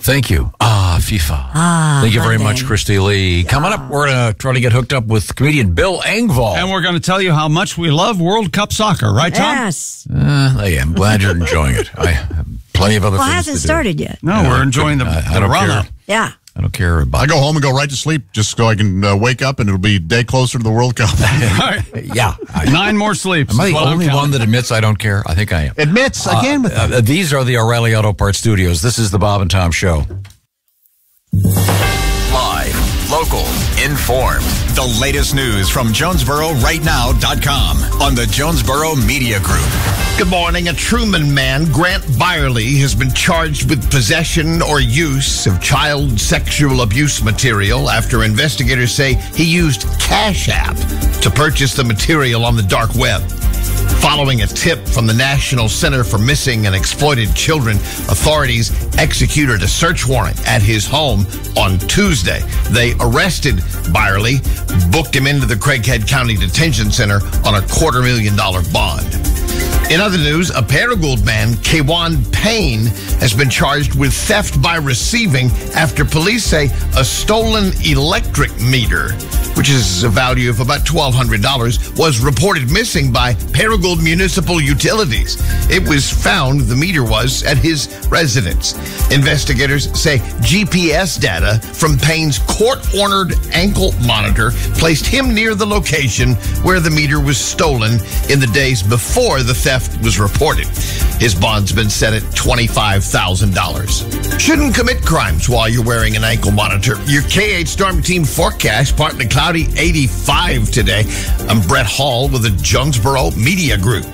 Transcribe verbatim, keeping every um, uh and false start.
Thank you. Ah, FIFA. Ah, Thank you very Hyundai. much, Christy Lee. Yeah. Coming up, we're going to try to get hooked up with comedian Bill Engvall. And we're going to tell you how much we love World Cup soccer, right, Tom? Yes. Uh, I am glad you're enjoying it. I have plenty of other Well, it things hasn't to do. started yet. No, Yeah, we're enjoying the, I, I the don't run-up. care. Yeah. I don't care about I go home and go right to sleep just so I can uh, wake up and it'll be a day closer to the World Cup. Yeah. I, Nine more sleeps. am I is the what I'm only counting. one that admits I don't care? I think I am. Admits again with Uh, these are the O'Reilly Auto Parts Studios. This is the Bob and Tom Show. Live, local, informed. The latest news from Jonesboro Right Now dot com on the Jonesboro Media Group. Good morning. A Truman man, Grant Byerly, has been charged with possession or use of child sexual abuse material after investigators say he used Cash App to purchase the material on the dark web. Following a tip from the National Center for Missing and Exploited Children, authorities executed a search warrant at his home on Tuesday. They arrested Byerly, booked him into the Craighead County Detention Center on a quarter million dollar bond. In other news, a Paragould man, Kwan Payne, has been charged with theft by receiving after police say a stolen electric meter, which is a value of about twelve hundred dollars, was reported missing by Paragould Municipal Utilities. It was found, the meter was, at his residence. Investigators say G P S data from Payne's court-ordered ankle monitor placed him near the location where the meter was stolen in the days before the theft was reported. His bond's been set at twenty-five thousand dollars. Shouldn't commit crimes while you're wearing an ankle monitor. Your K eight Storm Team forecast, partly cloudy, eighty-five today. I'm Brett Hall with the Jonesboro Media Group.